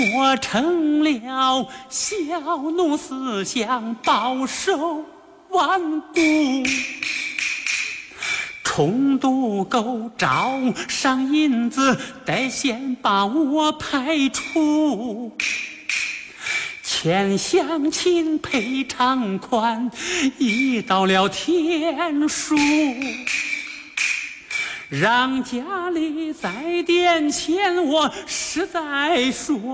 我成了小奴思想，饱受顽固。重读构招上银子，得先把我排除。欠乡亲赔偿款，已到了天数。让家里再点钱，我实在说